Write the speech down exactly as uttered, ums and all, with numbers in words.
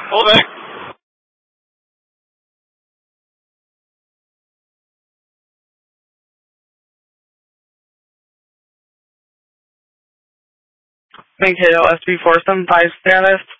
Pull back. K O S B four seven five status.